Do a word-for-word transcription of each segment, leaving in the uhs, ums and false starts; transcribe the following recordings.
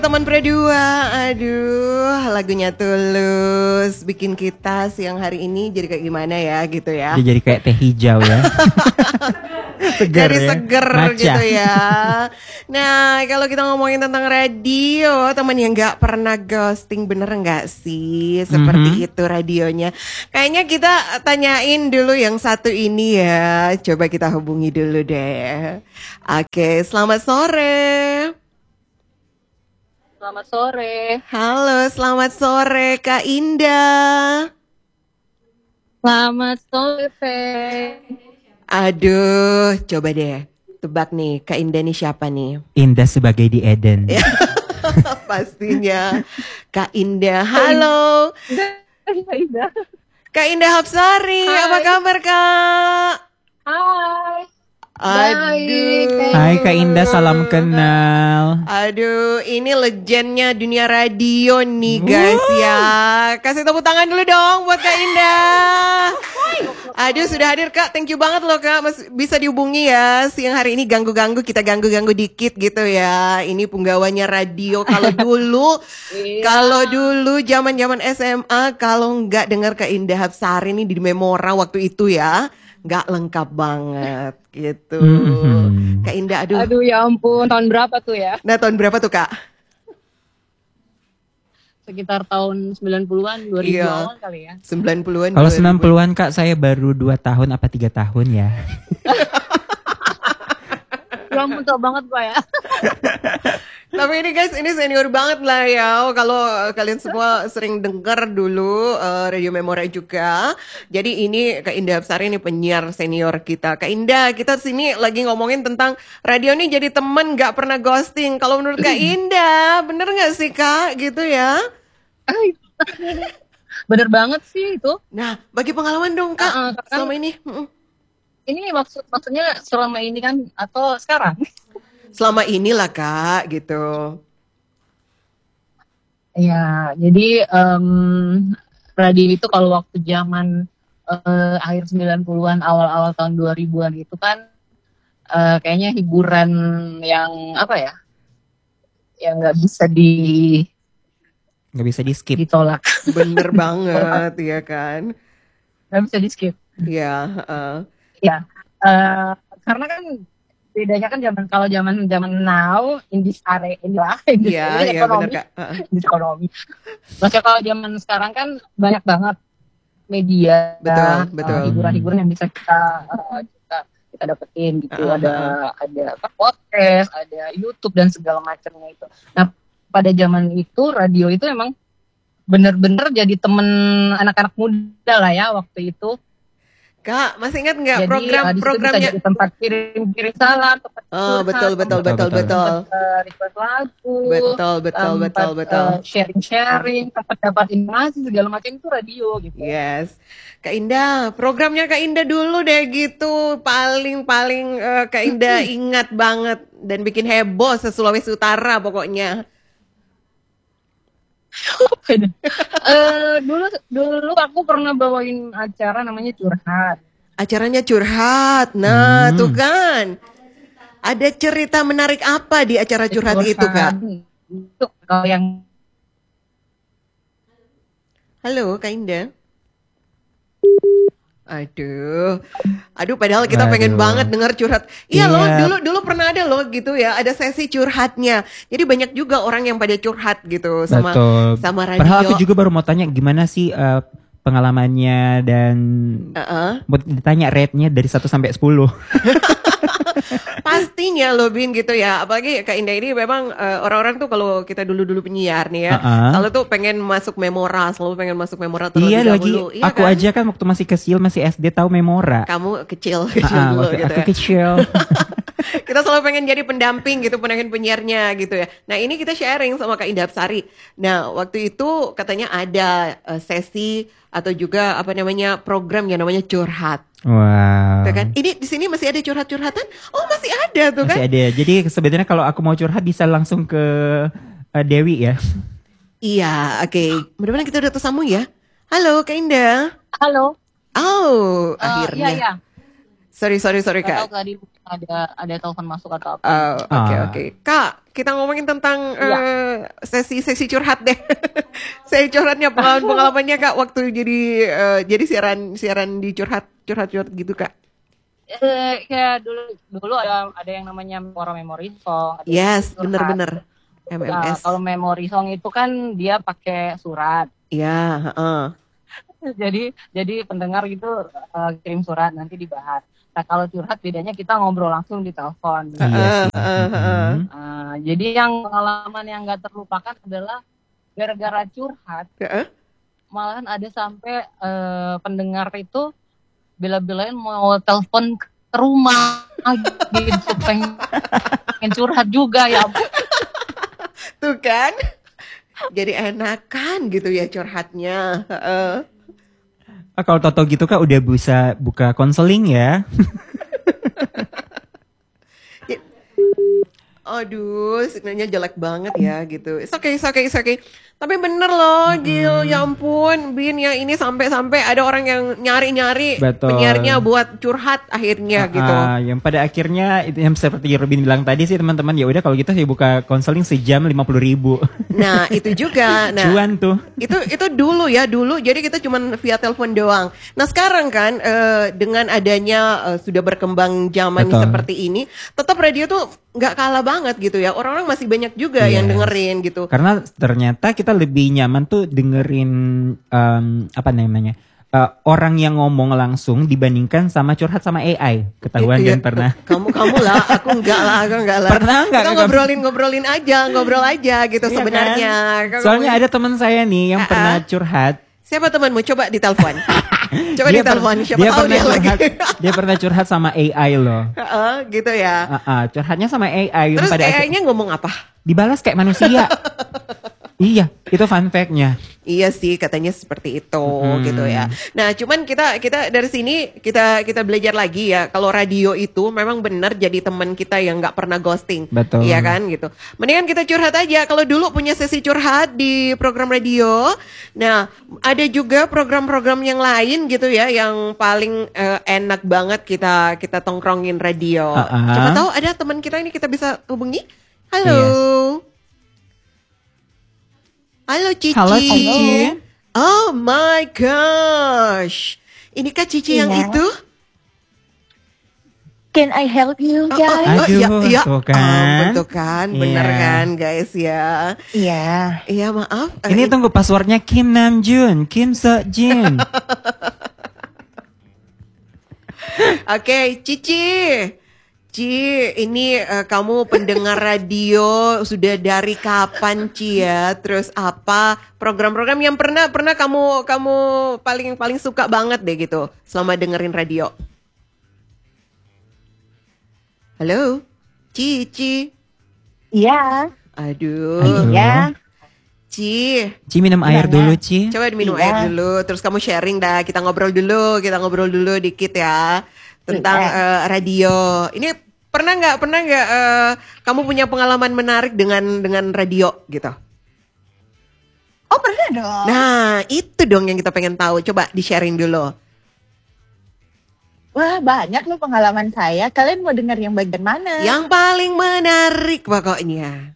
Teman berdua, aduh lagunya Tulus bikin kita siang hari ini jadi kayak gimana ya gitu ya. Dia jadi kayak teh hijau ya. Seger jadi ya. seger Maca. gitu ya. Nah kalau kita ngomongin tentang radio, teman yang gak pernah ghosting, bener gak sih seperti Mhm. itu radionya. Kayaknya kita tanyain dulu yang satu ini ya. Coba kita hubungi dulu deh. Oke, selamat sore. Selamat sore. Halo, selamat sore Kak Indah. Selamat sore, Fe. Aduh, coba deh tebak nih, Kak Indah nih siapa nih? Indah sebagai di Eden. Pastinya Kak Indah. Halo, Indah. Kak Indah Hapsari. Hai. Apa kabar Kak? Hai. Aduh. Hai Kak Indah, salam kenal. Aduh, ini legendnya dunia radio nih guys ya. Kasih tepuk tangan dulu dong buat Kak Indah. Aduh, sudah hadir Kak. Thank you banget loh Kak. Mas, bisa dihubungi ya. Siang hari ini ganggu-ganggu, kita ganggu-ganggu dikit gitu ya. Ini penggawanya radio. Kalau dulu, Iya. kalau dulu zaman-zaman S M A, kalau nggak dengar Kak Indah Hapsari nih di Memora waktu itu ya, nggak lengkap banget gitu. Mhm. Kak Indah, aduh. Aduh ya ampun, tahun berapa tuh ya? Nah, tahun berapa tuh Kak? Sekitar tahun sembilan puluhan, dua ribu Iya. awal kali ya. sembilan puluhan. Kalau dua ribu. sembilan puluhan Kak, saya baru dua tahun apa tiga tahun ya. Ya ampun, tua banget gua ya. Tapi ini guys, ini senior banget lah ya. Kalau kalian semua sering dengar dulu eh, Radio Memora juga. Jadi ini Kak Indah Hapsari ini penyiar senior kita. Kak Indah, kita sini lagi ngomongin tentang radio nih jadi temen gak pernah ghosting. Kalau menurut Kak Indah, bener gak sih Kak gitu ya? Bener banget sih itu. Nah, bagi pengalaman dong Kak, Ah, ah, kan- selama ini. Mm-mm. Ini maksud maksudnya selama ini kan atau sekarang? Selama inilah Kak gitu. Ya, jadi em, radio itu kalau waktu zaman eh, akhir sembilan puluhan, awal-awal tahun dua ribuan itu kan eh, kayaknya hiburan yang apa ya? Yang nggak bisa di, Nggak bisa di skip. ditolak, Bener banget ya kan. nggak bisa di skip. Iya, heeh. Ya, eh, karena kan bedanya kan zaman kalau zaman zaman now in this area inilah in this, Iya, ini iya ekonomi, bener Kak. Heeh. in this ekonomi. Maksudnya kalau zaman sekarang kan banyak banget media, Betul, eh, betul. hiburan-hiburan yang bisa kita eh, kita kita dapetin gitu. Uh-uh, Ada ada apa, podcast, ada YouTube dan segala macamnya itu. Nah, pada zaman itu radio itu emang bener-bener jadi temen anak-anak muda lah ya waktu itu. Kak, masih ingat nggak Jadi program eh, di situ bisa programnya? jadi tempat kirim-kirim salam, tempat Oh, curhat, betul, betul, tempat, betul, betul. betul. tempat, eh, request lagu, Betul, betul, tempat, betul, betul. eh, sharing-sharing, tempat dapat informasi segala macam itu radio gitu. Yes. Kak Indah, programnya Kak Indah dulu deh gitu. Paling-paling eh, Kak Indah ingat banget dan bikin heboh se-Sulawesi Utara pokoknya. Eh, dulu dulu aku pernah bawain acara namanya Curhat. Acaranya curhat. Nah, Hmm. tuh kan. Ada cerita menarik apa di acara curhat itu, Kak? Itu kalau yang Halo, Kak Indah. Aduh, aduh, padahal kita Aduh. pengen banget dengar curhat. Iya loh, Iya. dulu dulu pernah ada loh gitu ya, ada sesi curhatnya. Jadi banyak juga orang yang pada curhat gitu sama Betul. sama radio. Padahal aku juga baru mau tanya gimana sih eh, pengalamannya dan Heeh. mau ditanya rate-nya dari satu sampai sepuluh. Pastinya loh Bin gitu ya. Apalagi Kak Indah ini memang eh, orang-orang tuh kalau kita dulu-dulu penyiar nih ya, Heeh. selalu tuh pengen masuk Memora, selalu pengen masuk Memora terlebih Iya lagi, dahulu. Iya aku kan? aja kan waktu masih kecil, masih S D tahu Memora. Kamu kecil, kecil Ah, dulu waktu gitu aku ya. kecil. Kita selalu pengen jadi pendamping gitu, pendamping penyiarnya gitu ya. Nah ini kita sharing sama Kak Indah Hapsari. Nah waktu itu katanya ada eh, sesi atau juga apa namanya program yang namanya curhat. Wow. Tuh kan? Ini di sini masih ada curhat-curhatan? Oh masih ada tuh kan? Masih ada. Jadi sebenarnya kalau aku mau curhat bisa langsung ke eh, Dewi ya. Iya, oke. Mudah-mudahan kita udah tersambung ya. Halo Kak Indah. halo, Oh, Eh, akhirnya. iya iya, Sorry, sorry, sorry nggak tahu Kak. tadi ada ada telepon masuk atau apa. Oh, oke Ah. oke. Kak, kita ngomongin tentang Iya. eh, sesi-sesi curhat deh. Sesi curhatnya pengalaman-pengalamannya Kak waktu jadi eh, jadi siaran siaran di curhat curhat curhat gitu Kak. Eh, ya dulu dulu ada ada yang namanya Memora Memory Song. Ada Yes, curhat. bener-bener. M M Nah, S. kalau Memory Song itu kan dia pakai surat. Iya, heeh. jadi jadi pendengar gitu uh, kirim surat nanti dibahas. Nah kalau curhat bedanya kita ngobrol langsung di telepon. Iya sih. heeh, heeh. Mm-mm. Uh, jadi yang pengalaman yang nggak terlupakan adalah gara-gara curhat Heeh. malahan ada sampai uh, pendengar itu bela-belain mau telepon ke rumah gitu pengen, pengen curhat juga ya. Tuh kan. Jadi enakan gitu ya curhatnya. Heeh. Ah, kalau Toto gitu Kak udah bisa buka konseling ya. Aduh, signalnya jelek banget ya gitu. It's okay, it's okay, it's okay. Tapi bener loh, Gil, ya ampun, Bin ya ini sampai-sampai ada orang yang nyari-nyari Betul. penyiarnya buat curhat akhirnya gitu. Ah, yang pada akhirnya itu yang seperti Robin bilang tadi sih teman-teman, ya udah kalau gitu saya buka konseling sejam lima puluh ribu. Nah itu juga, nah Cuan tuh. itu itu dulu ya dulu. Jadi kita cuman via telepon doang. Nah sekarang kan eh, dengan adanya eh, sudah berkembang zaman Betul. seperti ini, tetap radio tuh nggak kalah banget gitu ya. Orang-orang masih banyak juga yang Yes. dengerin gitu. Karena ternyata kita lebih nyaman tuh dengerin em, apa namanya eh, orang yang ngomong langsung dibandingkan sama curhat sama A I. Ketahuan Iya, kan pernah? Kamu kamu lah, aku enggak lah, aku enggak lah. Pernah enggak, Kita Kak? ngobrolin-ngobrolin aja, ngobrol aja gitu Iya sebenarnya. kan? Kalau Soalnya ngomongin- ada teman saya nih yang Ah, pernah ah. curhat. Siapa temanmu? Coba ditelepon. Coba Dia ditelepon. per- Siapa dia tahu pernah dia lagi. curhat, dia pernah curhat sama A I loh. Heeh, gitu ya. Ah, ah, curhatnya sama A I. Terus pada akhir- A I-nya ngomong apa? dibalas kayak manusia. Iya, itu fun fact-nya. Iya sih katanya seperti itu Mm-mm. gitu ya. Nah cuman kita kita dari sini kita kita belajar lagi ya kalau radio itu memang benar jadi teman kita yang nggak pernah ghosting. Betul. Iya kan gitu. Mendingan kita curhat aja. Kalau dulu punya sesi curhat di program radio. Nah ada juga program-program yang lain gitu ya yang paling eh, enak banget kita kita tongkrongin radio. Uh-uh. Coba tahu ada teman kita ini kita bisa hubungi. Halo. Halo Cici. Halo, Cici. Oh my gosh. Ini kah Cici yang Iya. itu? Can I help you Oh, guys? oh, Aduh, iya, iya. tuh kan. Oh, betul kan, bener Iya. kan guys ya. Iya. Iya maaf. eh, Ini tunggu passwordnya Kim Namjoon, Kim Sejin. Oke, Cici. Ci, ini eh, kamu pendengar radio sudah dari kapan Ci ya? Terus apa program-program yang pernah pernah kamu kamu paling paling suka banget deh gitu selama dengerin radio? Halo, Cici. Iya. Aduh, Aduh. Iya. Ci. Ci minum air Gimana? dulu, Ci. Coba diminum Iya. air dulu, terus kamu sharing dah. Kita ngobrol dulu, kita ngobrol dulu dikit ya tentang Iya. eh, radio. Ini pernah nggak, pernah nggak eh, kamu punya pengalaman menarik dengan dengan radio gitu? Oh pernah dong. Nah, itu dong yang kita pengen tahu. Coba di sharing dulu. Wah banyak loh pengalaman saya. Kalian mau dengar yang bagian mana? Yang paling menarik pokoknya.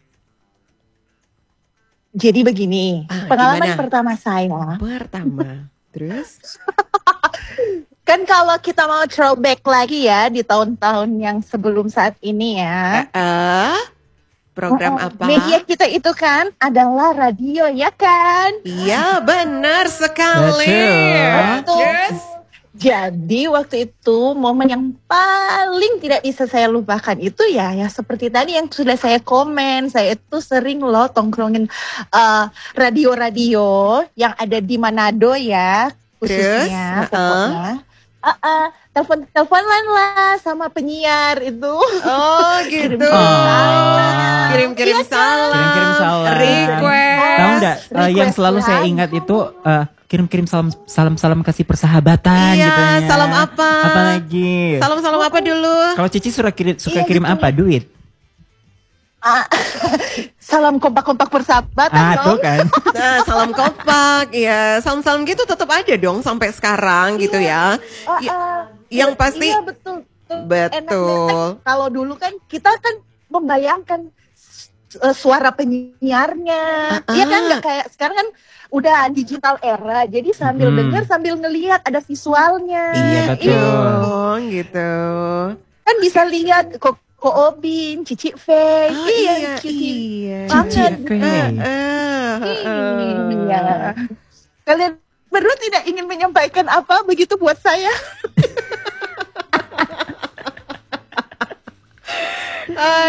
Jadi begini, Ah, pengalaman gimana? pertama saya. Pertama, terus? Kan kalau kita mau throwback lagi ya di tahun-tahun yang sebelum saat ini ya. Eh, program Oh, apa? Media kita itu kan adalah radio ya kan? Iya, benar sekali. Betul. Terus? Jadi waktu itu momen yang paling tidak bisa saya lupakan itu ya ya seperti tadi yang sudah saya komen, saya itu sering loh tongkrongin eh, radio-radio yang ada di Manado ya khususnya Terus, pokoknya. Ah, ah, telepon teleponan lah sama penyiar itu. Oh gitu. Oh. Kirim-kirim Iya, salam. Kirim-kirim salam. Request. Tahu nggak? eh, yang Request selalu saya lagu. ingat itu eh, kirim-kirim salam salam salam kasih persahabatan Iya, gitu ya. salam apa? Apa lagi? Salam-salam apa dulu? Kalau Cici suka kirim suka Iya, kirim betul. apa? Duit. Ah, salam kompak-kompak persahabatan Ah, tuh dong. kan. Nah, salam kompak. Ya, salam-salam gitu tetap ada dong sampai sekarang gitu ya. Ah, Y- ah. yang pasti Iya betul. Enaknya kan Betul. kalau dulu kan kita kan membayangkan uh, suara penyiarnya, Ah, iya kan ah. nggak kayak sekarang kan udah digital era, jadi sambil Mm-mm. dengar sambil ngelihat ada visualnya. Iya, betul. Iya dong, gitu. Kan bisa lihat Ko Ko Obin, Cici Fei, Ah, iya, iya, cuti iya. banget. Cici Fei. Ah, ah, ah. Iya. Kalian berdua tidak ingin menyampaikan apa begitu buat saya? Ah,